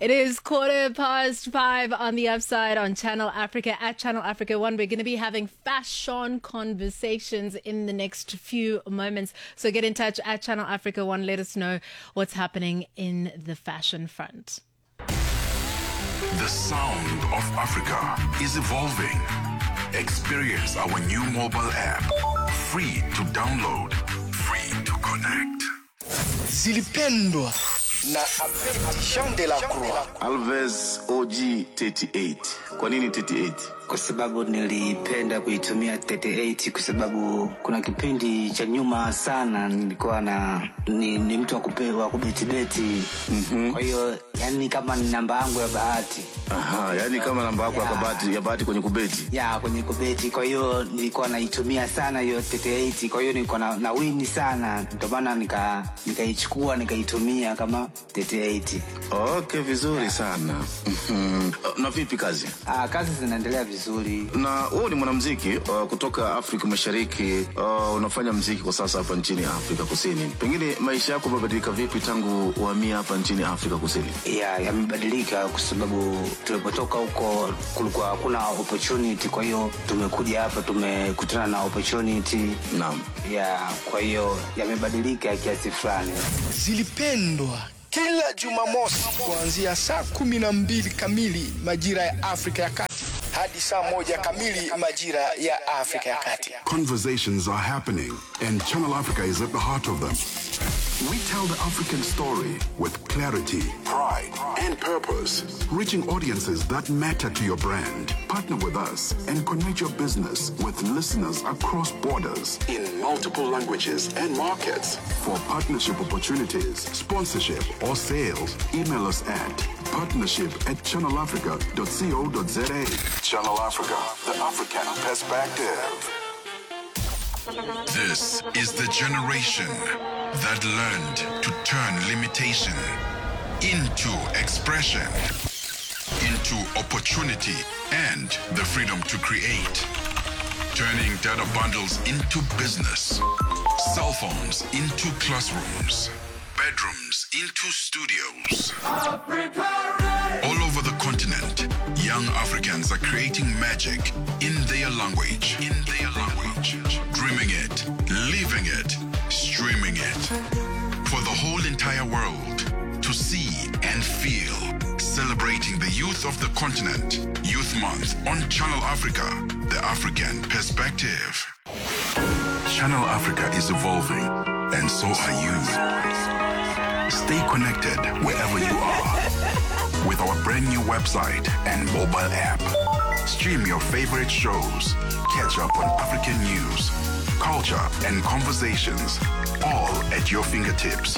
It is 5:15 on the upside on Channel Africa at Channel Africa One. We're going to be having fashion conversations in the next few moments. So get in touch at Channel Africa One. Let us know what's happening in the fashion front. The sound of Africa is evolving. Experience our new mobile app. Free to download, free to connect. Zilipendwa na Jean de la Croix. Alves OG 38. Kwa nini 38? Kwa sababu nilipenda kuitumia 38 kwa sababu kuna kipindi cha nyuma sana nilikuwa ni mtu wa kupewa kubeti. Kwa hiyo yani kama ni namba yangu ya bahati. Aha, yani kama namba yako ya bahati kwenye kubeti. Ya, kwenye kubeti. Kwa hiyo nilikuwa naitumia sana hiyo 38. Kwa hiyo nilikuwa na win sana. Ndio maana nikaichukua nikaitumia kama 38. Okay, vizuri sana. Na vipi kazi? Kazi zinaendelea vizuri. Na wewe ni mwanamuziki kutoka Afrika Mashariki, unafanya muziki kwa sasa hapa nchini Afrika Kusini. Pengine maisha yako yamebadilika vipi tangu uhamia hapa nchini Afrika Kusini? Yamebadilika kwa sababu tulipotoka huko kulikuwa hakuna opportunity, kwa hiyo tumekuja hapa tumekutana na opportunity. Naam. Kwa hiyo yamebadilika kiasi fulani. Zilipendwa kila Jumamosi kuanzia saa 12 kamili majira ya Afrika ya Kati hadi saa 1 kamili majira ya Afrika ya Kati. Conversations are happening, and Channel Africa is at the heart of them. We tell the African story with clarity, pride, and purpose, reaching audiences that matter to your brand. Partner with us and connect your business with listeners across borders in multiple languages and markets. For partnership opportunities, sponsorship, or sales, email us at partnership@channelafrica.co.za. Channel Africa, the African perspective. This is the generation that learned to turn limitation into expression, into opportunity, and the freedom to create. Turning data bundles into business, cell phones into classrooms, bedrooms into studios. All over the continent, young Africans are creating magic in their language. Dreaming it, living it, streaming it. For the whole entire world to see and feel. Celebrating the youth of the continent. Youth Month on Channel Africa, the African perspective. Channel Africa is evolving, and so are you. Stay connected wherever you are with our brand new website and mobile app. Stream your favorite shows, catch up on African news, culture, and conversations, all at your fingertips.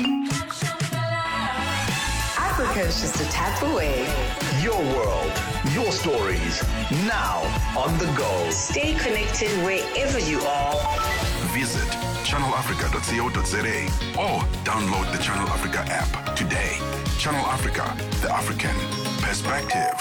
Africa is just a tap away. Your world, your stories, now on the go. Stay connected wherever you are. Visit channelafrica.co.za or download the Channel Africa app today. Channel Africa, the African perspective.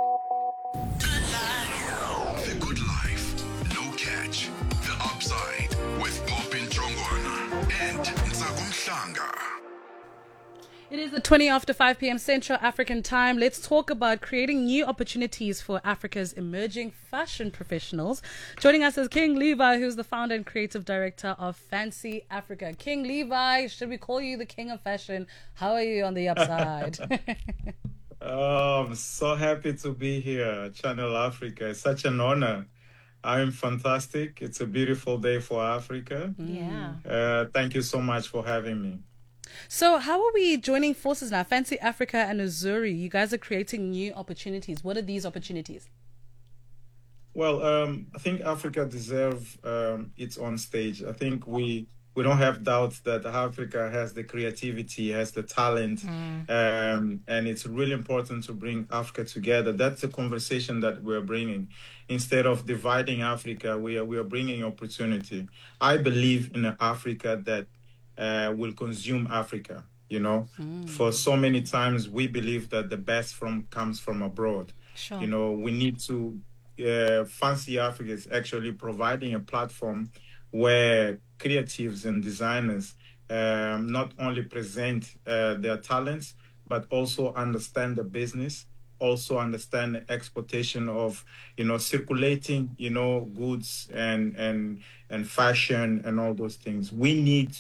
The Good Life, No Catch, The Upside with Popin Chongwana and Ntsako Mhlanga. It is 5 p.m. Central African time. Let's talk about creating new opportunities for Africa's emerging fashion professionals. Joining us is King Levi, who's the founder and creative director of Fancy Africa. King Levi, should we call you the king of fashion? How are you on the upside? I'm so happy to be here, Channel Africa. It's such an honor. I'm fantastic. It's a beautiful day for Africa. Yeah. Thank you so much for having me. So how are we joining forces now? Fancy Africa and Uzuri, you guys are creating new opportunities. What are these opportunities? Well, I think Africa deserves its own stage. I think we don't have doubts that Africa has the creativity, has the talent, and it's really important to bring Africa together. That's the conversation that we're bringing. Instead of dividing Africa, we are bringing opportunity. I believe in an Africa that will consume Africa, For so many times, we believe that the best comes from abroad. Sure. We need to... Fancy Africa is actually providing a platform where creatives and designers not only present their talents, but also understand the business, also understand the exportation of, circulating, goods and fashion and all those things. We need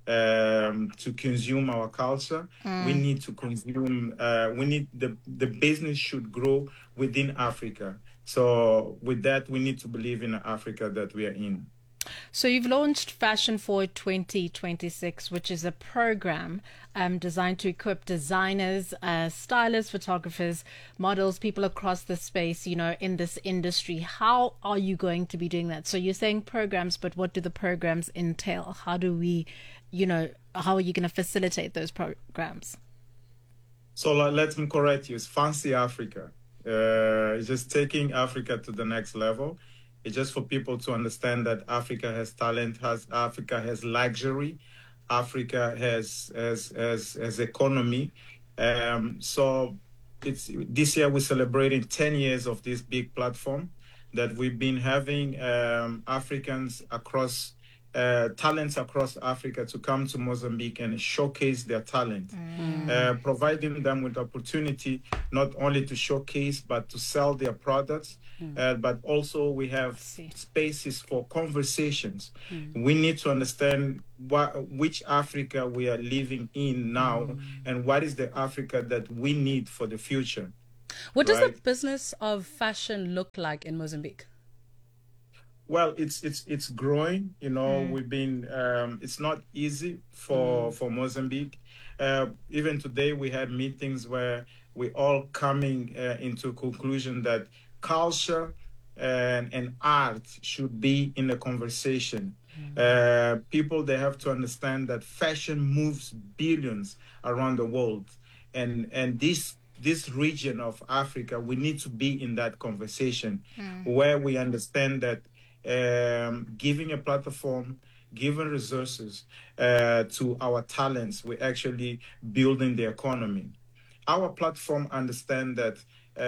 to consume our culture. We need to consume. We need the business should grow within Africa. So with that, we need to believe in Africa that we are in. So you've launched Fashion for 2026, which is a program designed to equip designers, stylists, photographers, models, people across the space, in this industry. How are you going to be doing that? So you're saying programs, but what do the programs entail? How do we, how are you going to facilitate those programs? So let me correct you. It's Fancy Africa. It's just taking Africa to the next level. It's just for people to understand that Africa has talent, Africa has luxury, Africa has economy. So it's this year we're celebrating 10 years of this big platform that we've been having Africans across talents across Africa to come to Mozambique and showcase their talent, providing them with opportunity not only to showcase but to sell their products. But also we have spaces for conversations. We need to understand which Africa we are living in now and what is the Africa that we need for the future. What does the business of fashion look like in Mozambique? Well, it's growing. We've been. It's not easy for Mozambique. Even today, we had meetings where we all coming into a conclusion that culture and art should be in the conversation. People, they have to understand that fashion moves billions around the world, and this region of Africa, we need to be in that conversation where we understand that giving a platform, giving resources to our talents, we're actually building the economy. Our platform understand that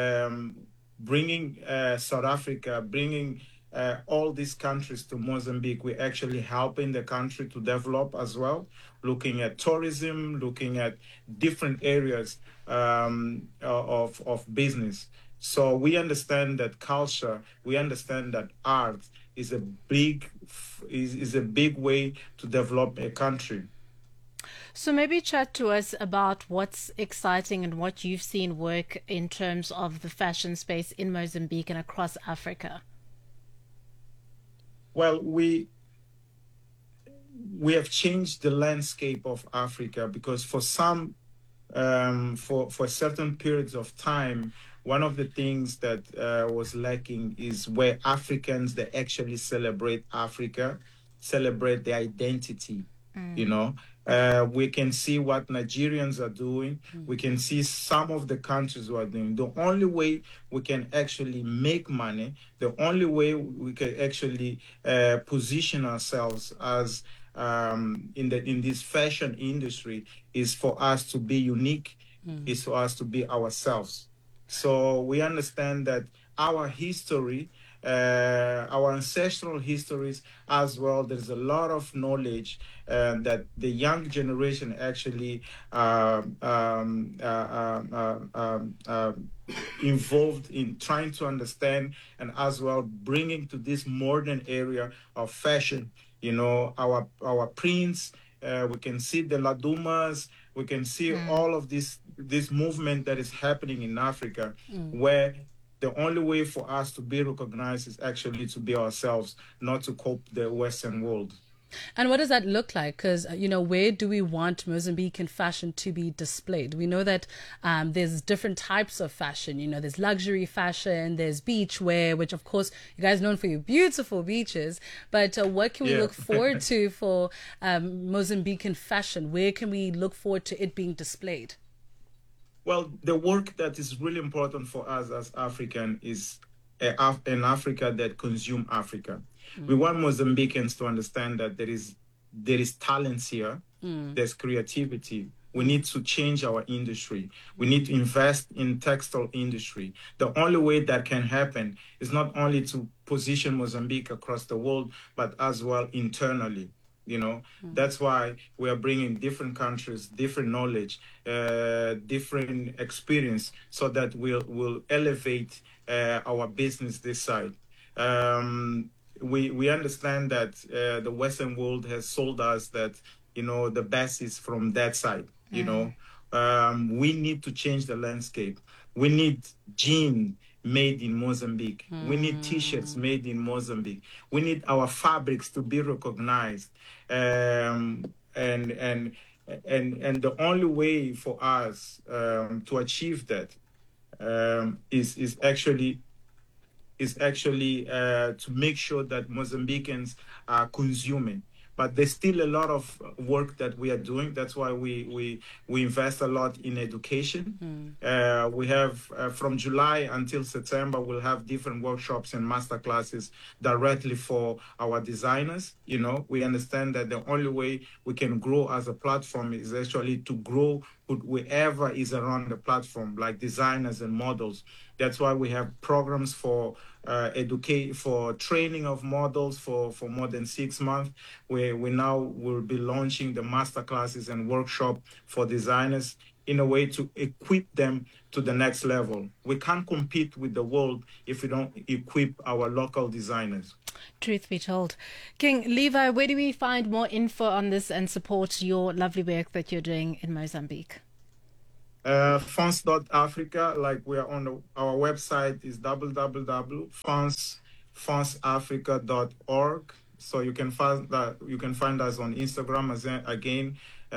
bringing South Africa, bringing all these countries to Mozambique, we're actually helping the country to develop as well, looking at tourism, looking at different areas of business. So we understand that culture, we understand that art is a big way to develop a country. So maybe chat to us about what's exciting and what you've seen work in terms of the fashion space in Mozambique and across Africa. Well, we have changed the landscape of Africa because for some, for certain periods of time, one of the things that was lacking is where Africans, they actually celebrate Africa, celebrate their identity, we can see what Nigerians are doing. We can see some of the countries who are doing. The only way we can actually make money, the only way we can actually position ourselves as in this fashion industry is for us to be unique, is for us to be ourselves. So we understand that our history, our ancestral histories as well, there's a lot of knowledge that the young generation actually involved in trying to understand and as well bringing to this modern area of fashion. Our prints, we can see the Ladumas, we can see all of this movement that is happening in Africa, where the only way for us to be recognized is actually to be ourselves, not to copy the Western world. And what does that look like? Because, where do we want Mozambican fashion to be displayed? We know that there's different types of fashion. There's luxury fashion, there's beach wear, which, of course, you guys are known for your beautiful beaches. But what can we look forward to for Mozambican fashion? Where can we look forward to it being displayed? Well, the work that is really important for us as African is an Africa that consumes Africa. We want Mozambicans to understand that there is talents here, there's creativity. We need to change our industry. We need to invest in textile industry. The only way that can happen is not only to position Mozambique across the world, but as well internally. You know, that's why we are bringing different countries, different knowledge, different experience, so that we'll elevate our business this side. We understand that the Western world has sold us that, you know, the best is from that side. You know, we need to change the landscape. We need gin made in Mozambique. We need T-shirts made in Mozambique. We need our fabrics to be recognized. And the only way for us to achieve that is actually to make sure that Mozambicans are consuming. But there's still a lot of work that we are doing. That's why we invest a lot in education. We have, from July until September, we'll have different workshops and masterclasses directly for our designers. You know, we understand that the only way we can grow as a platform is actually to grow whoever is around the platform, like designers and models. That's why we have programs for for training of models for more than 6 months. We now will be launching the master classes and workshop for designers in a way to equip them to the next level. We can't compete with the world if we don't equip our local designers. Truth be told. King Levi, where do we find more info on this and support your lovely work that you're doing in Mozambique? Fonds.Africa, like we are on our website is www.fondsafrica.org. So you can find us on Instagram again,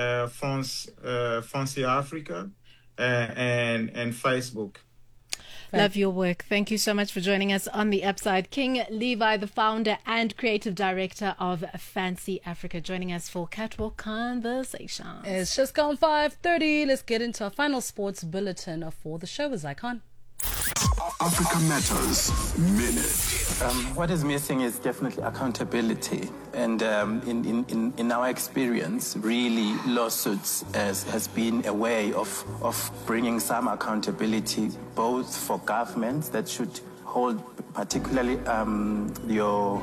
Fonds Africa, and Facebook. Love your work. Thank you so much for joining us on the Upside. King Levi, the founder and creative director of Fancy Africa, joining us for Catwalk Conversations. It's just gone 5:30. Let's get into our final sports bulletin for the show as Icon. Africa Matters Minute. What is missing is definitely accountability. And in our experience, really lawsuits has been a way of bringing some accountability, both for governments that should hold particularly your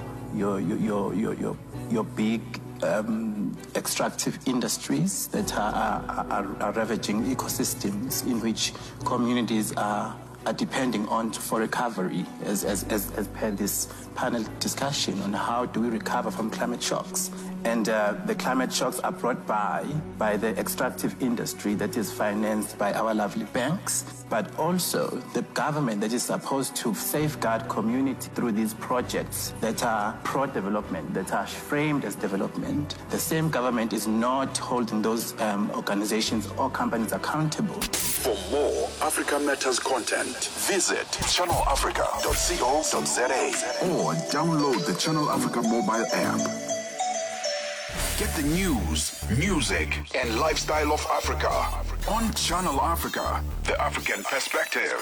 big extractive industries that are ravaging ecosystems in which communities are depending on for recovery, as per this panel discussion on how do we recover from climate shocks. And the climate shocks are brought by the extractive industry that is financed by our lovely banks, but also the government that is supposed to safeguard community through these projects that are pro-development, that are framed as development. The same government is not holding those organizations or companies accountable. For more Africa Matters content, visit channelafrica.co.za or download the Channel Africa mobile app. Get the news, music, and lifestyle of Africa on Channel Africa, the African perspective.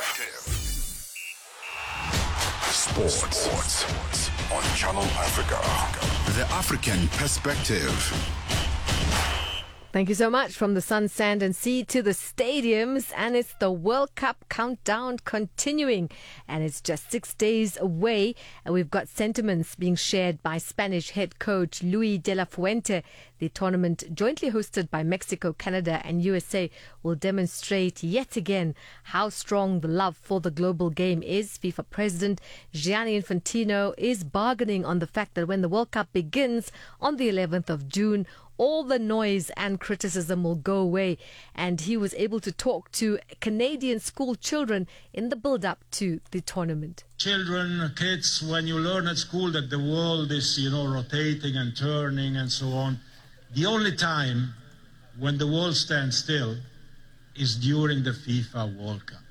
Sports on Channel Africa, the African perspective. Thank you so much. From the sun, sand and sea to the stadiums, and it's the World Cup countdown continuing, and it's just 6 days away, and we've got sentiments being shared by Spanish head coach Luis de la Fuente. The tournament, jointly hosted by Mexico, Canada and USA, will demonstrate yet again how strong the love for the global game is. FIFA President Gianni Infantino is bargaining on the fact that when the World Cup begins on the 11th of June, all the noise and criticism will go away. And he was able to talk to Canadian school children in the build-up to the tournament. Children, kids, when you learn at school that the world is, rotating and turning and so on, the only time when the world stands still is during the FIFA World Cup.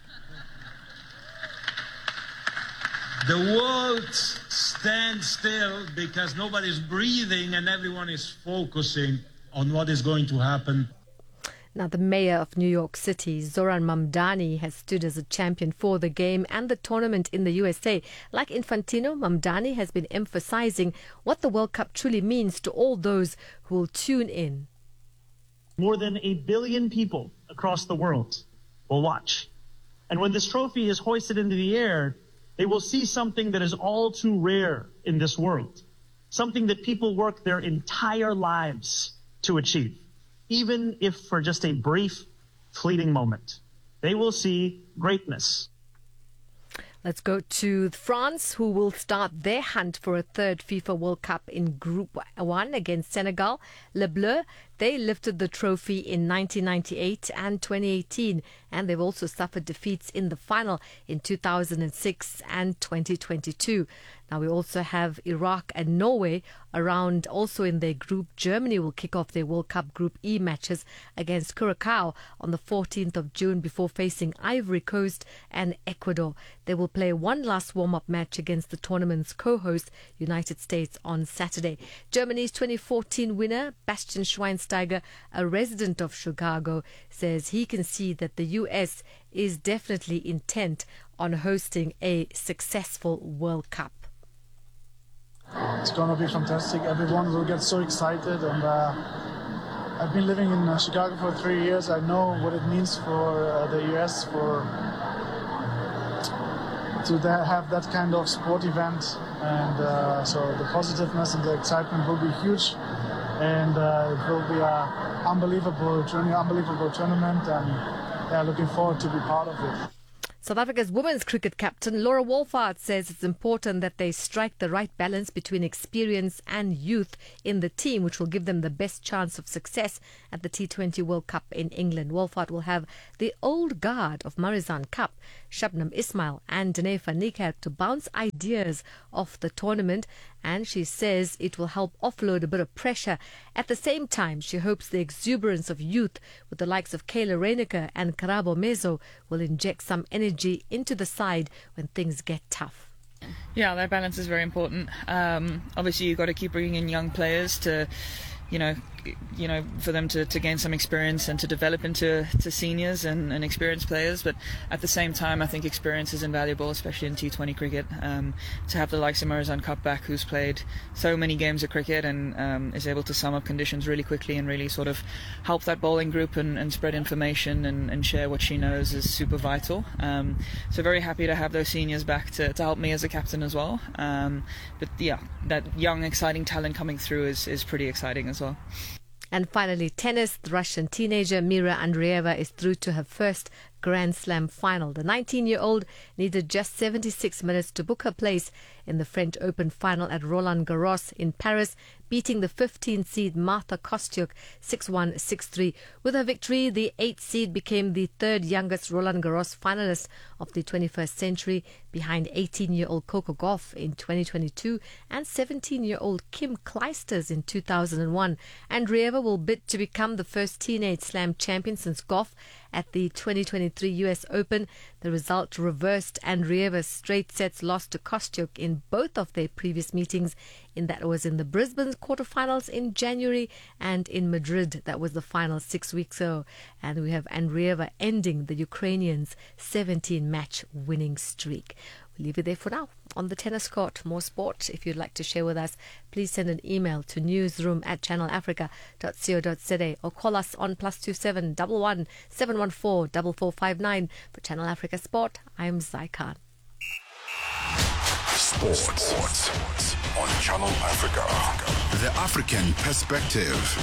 The world stands still because nobody's breathing and everyone is focusing on what is going to happen. Now, the mayor of New York City, Zoran Mamdani, has stood as a champion for the game and the tournament in the USA. Like Infantino, Mamdani has been emphasizing what the World Cup truly means to all those who will tune in. More than 1 billion people across the world will watch. And when this trophy is hoisted into the air, they will see something that is all too rare in this world. something that people work their entire lives to achieve, even if for just a brief, fleeting moment. They will see greatness. Let's go to France, who will start their hunt for a third FIFA World Cup in Group 1 against Senegal. Les Bleus, they lifted the trophy in 1998 and 2018, and they've also suffered defeats in the final in 2006 and 2022. Now we also have Iraq and Norway around also in their group. Germany will kick off their World Cup Group E matches against Curacao on the 14th of June before facing Ivory Coast and Ecuador. They will play one last warm-up match against the tournament's co-host, United States, on Saturday. Germany's 2014 winner, Bastian Schweinsteiger, a resident of Chicago, says he can see that the US is definitely intent on hosting a successful World Cup. It's going to be fantastic. Everyone will get so excited, and I've been living in Chicago for 3 years. I know what it means for the US to have that kind of sport event, and so the positiveness and the excitement will be huge, and it will be an unbelievable tournament, and looking forward to be part of it. South Africa's women's cricket captain Laura Wolvaardt says it's important that they strike the right balance between experience and youth in the team, which will give them the best chance of success at the T20 World Cup in England. Wolvaardt will have the old guard of Marizanne Kapp, Shabnam Ismail and Danae van Niekerk to bounce ideas off the tournament, and she says it will help offload a bit of pressure. At the same time, she hopes the exuberance of youth with the likes of Kayla Reiniger and Karabo Mezo will inject some energy into the side when things get tough. Yeah, that balance is very important. Obviously, you've got to keep bringing in young players to, for them to gain some experience and to develop into seniors and experienced players. But at the same time, I think experience is invaluable, especially in T20 cricket. To have the likes of Marizanne Kapp back, who's played so many games of cricket and is able to sum up conditions really quickly and really sort of help that bowling group and spread information and share what she knows is super vital. So very happy to have those seniors back to help me as a captain as well. But yeah, that young, exciting talent coming through is pretty exciting as well. And finally, tennis. The Russian teenager Mira Andreeva is through to her first Grand Slam final. The 19-year-old needed just 76 minutes to book her place in the French Open final at Roland Garros in Paris, beating the 15th seed Marta Kostyuk 6-1, 6-3. With her victory, the 8th seed became the third youngest Roland Garros finalist of the 21st century, behind 18-year-old Coco Gauff in 2022 and 17-year-old Kim Clijsters in 2001. Andreeva will bid to become the first teenage slam champion since Gauff at the 2023 US Open. The result reversed Andreeva's straight sets loss to Kostyuk in both of their previous meetings. That was in the Brisbane quarterfinals in January, and in Madrid, that was the final 6 weeks ago. And we have Andreeva ending the Ukrainians' 17-match winning streak. We'll leave it there for now. On the tennis court, more sport. If you'd like to share with us, please send an email to newsroom@channelafrica.co.za or call us on +27 11 714 4459. For Channel Africa Sport, I'm Zai Khan. Sports on Channel Africa. The African perspective.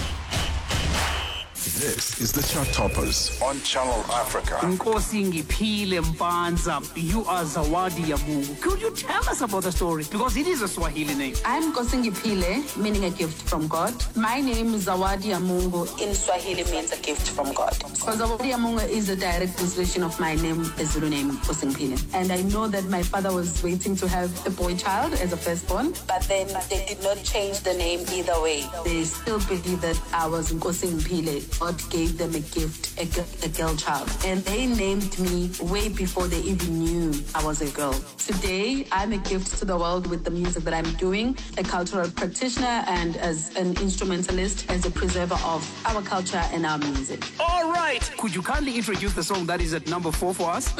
This is the Chart Toppers on Channel Africa. Nkosi Ngiphile Mpanza, you are Zawadi Yamungu. Could you tell us about the story? Because it is a Swahili name. I'm Nkosi Ngiphile, meaning a gift from God. My name is Zawadi Yamungu. In Swahili means a gift from God. So Zawadi Yamungu is a direct translation of my name, the Zulu name, Nkosi Ngiphile. And I know that my father was waiting to have a boy child as a firstborn, but then they did not change the name either way. They still believe that I was Nkosi Ngiphile. God gave them a gift, a girl child. And they named me way before they even knew I was a girl. Today, I'm a gift to the world with the music that I'm doing, a cultural practitioner and as an instrumentalist, as a preserver of our culture and our music. All right. Could you kindly introduce the song that is at number 4 for us?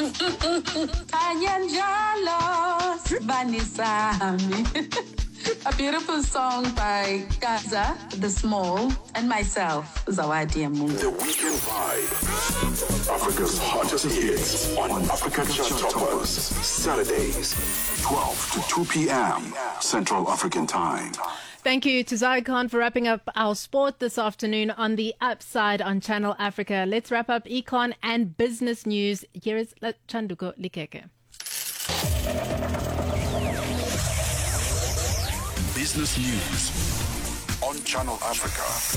A beautiful song by Gaza, The Small, and myself, Zawadi Yamungu. The Weekend Vibe. Africa's hottest hits on Africa Chart Toppers. Saturdays, 12 to 2 p.m. Central African Time. Thank you to Zai Khan for wrapping up our sport this afternoon on The Upside on Channel Africa. Let's wrap up econ and business news. Here is Chanduko Likeke. Business news on Channel Africa.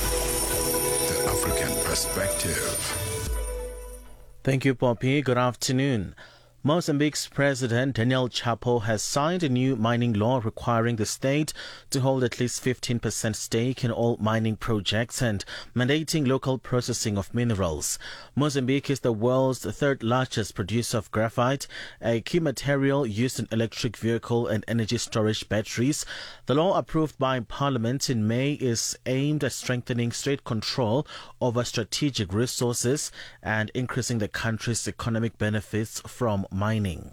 The African perspective. Thank you, Poppy. Good afternoon. Mozambique's President Daniel Chapo has signed a new mining law requiring the state to hold at least 15% stake in all mining projects and mandating local processing of minerals. Mozambique is the world's third largest producer of graphite, a key material used in electric vehicle and energy storage batteries. The law approved by Parliament in May is aimed at strengthening state control over strategic resources and increasing the country's economic benefits from mining.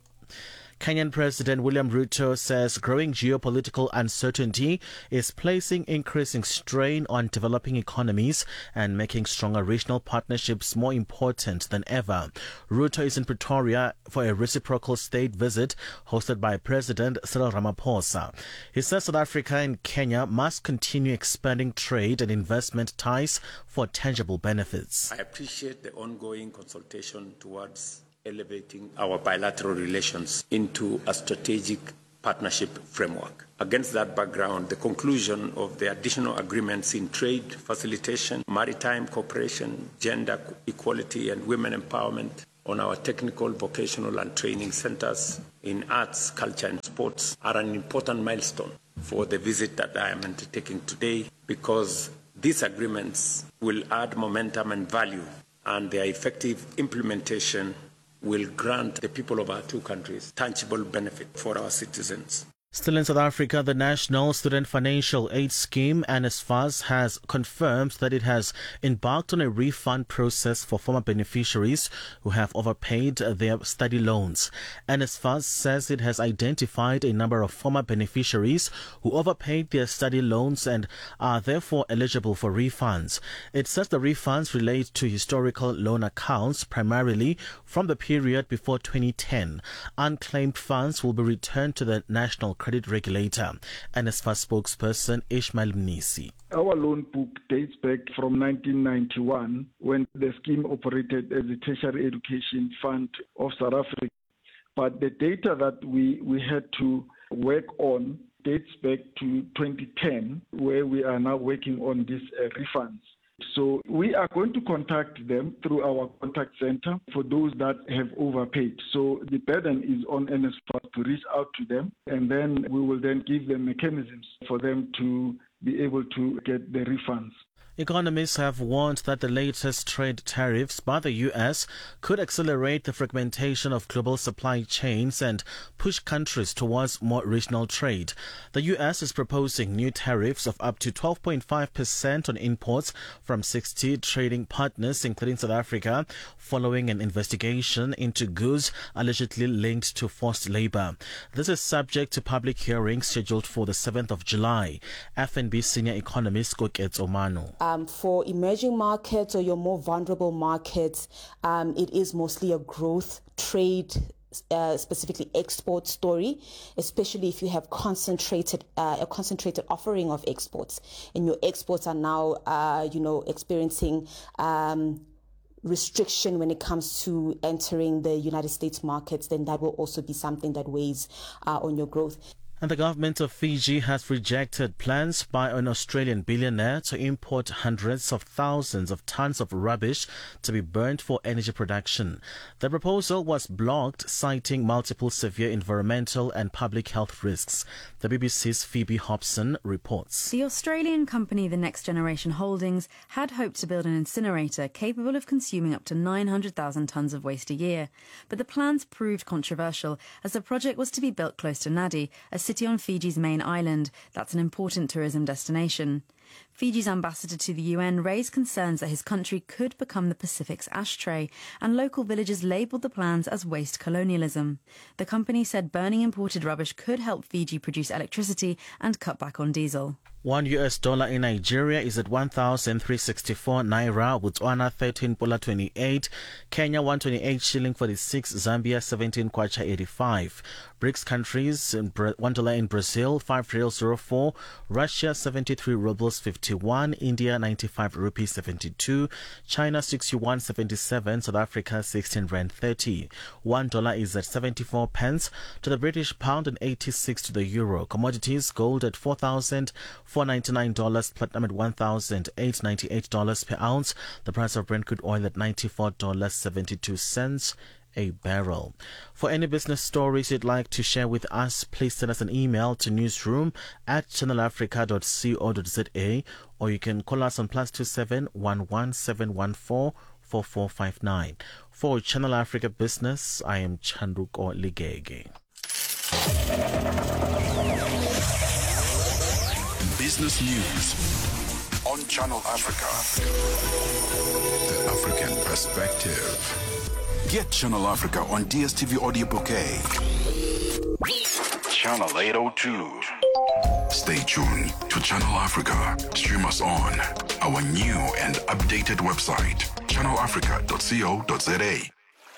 Kenyan President William Ruto says growing geopolitical uncertainty is placing increasing strain on developing economies and making stronger regional partnerships more important than ever. Ruto is in Pretoria for a reciprocal state visit hosted by President Cyril Ramaphosa. He says South Africa and Kenya must continue expanding trade and investment ties for tangible benefits. I appreciate the ongoing consultation towards elevating our bilateral relations into a strategic partnership framework. Against that background, the conclusion of the additional agreements in trade facilitation, maritime cooperation, gender equality and women empowerment, on our technical, vocational and training centers in arts, culture and sports are an important milestone for the visit that I am undertaking today, because these agreements will add momentum and value, and their effective implementation will grant the people of our two countries tangible benefit for our citizens. Still in South Africa, the National Student Financial Aid Scheme, NSFAS, has confirmed that it has embarked on a refund process for former beneficiaries who have overpaid their study loans. NSFAS says it has identified a number of former beneficiaries who overpaid their study loans and are therefore eligible for refunds. It says the refunds relate to historical loan accounts, primarily from the period before 2010. Unclaimed funds will be returned to the National Credit Regulator. NSFAS spokesperson Ishmael Mnisi. Our loan book dates back from 1991, when the scheme operated as a tertiary education fund of South Africa. But the data that we had to work on dates back to 2010, where we are now working on these refunds. So we are going to contact them through our contact center for those that have overpaid. So the burden is on NSFAS to reach out to them, and then we will then give them mechanisms for them to be able to get the refunds. Economists have warned that the latest trade tariffs by the U.S. could accelerate the fragmentation of global supply chains and push countries towards more regional trade. The U.S. is proposing new tariffs of up to 12.5% on imports from 60 trading partners, including South Africa, following an investigation into goods allegedly linked to forced labor. This is subject to public hearings scheduled for the 7th of July. FNB senior economist Koketso Manu. For emerging markets or your more vulnerable markets, it is mostly a growth trade, specifically export story, especially if you have a concentrated offering of exports, and your exports are now, experiencing restriction when it comes to entering the United States markets. Then that will also be something that weighs on your growth. And the government of Fiji has rejected plans by an Australian billionaire to import hundreds of thousands of tons of rubbish to be burnt for energy production. The proposal was blocked, citing multiple severe environmental and public health risks. The BBC's Phoebe Hobson reports. The Australian company The Next Generation Holdings had hoped to build an incinerator capable of consuming up to 900,000 tonnes of waste a year. But the plans proved controversial, as the project was to be built close to Nadi, a city on Fiji's main island that's an important tourism destination. Fiji's ambassador to the UN raised concerns that his country could become the Pacific's ashtray, and local villagers labelled the plans as waste colonialism. The company said burning imported rubbish could help Fiji produce electricity and cut back on diesel. $1 in Nigeria is at 1,364 naira, Botswana 13.28, Kenya 128 shilling 46, Zambia 17 kwacha 85. BRICS countries, $1 in Brazil 5 reals 04, Russia 73 rubles 51, India 95 rupees 72, China 61 77, South Africa 16 rand 30. $1 is at 74 pence to the British pound and 86 to the euro. Commodities: gold at $4,499, platinum at $1,898 per ounce. The price of Brent crude oil at $94.72 a barrel. For any business stories you'd like to share with us, please send us an email to newsroom@channelafrica.co.za, or you can call us on +27 11714 4459. For Channel Africa Business, I am Chanduko Ligege. Business news on Channel Africa. The African perspective. Get Channel Africa on DSTV Audio Bouquet. Channel 802. Stay tuned to Channel Africa. Stream us on our new and updated website, channelafrica.co.za.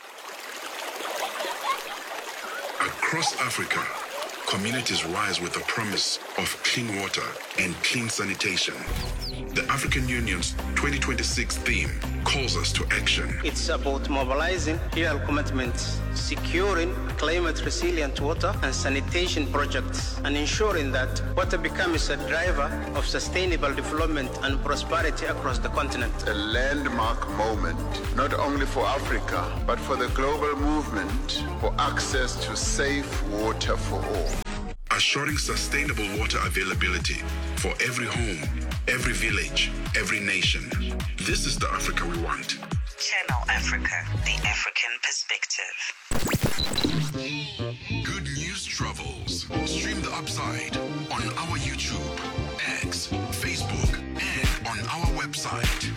Across Africa, communities rise with the promise of clean water and clean sanitation. The African Union's 2026 theme calls us to action. It's about mobilizing real commitments, securing climate-resilient water and sanitation projects, and ensuring that water becomes a driver of sustainable development and prosperity across the continent. A landmark moment, not only for Africa, but for the global movement for access to safe water for all. Assuring sustainable water availability for every home, every village, every nation. This is the Africa we want. Channel Africa, the African perspective. Good news travels. Stream the upside on our YouTube, X, Facebook, and on our website.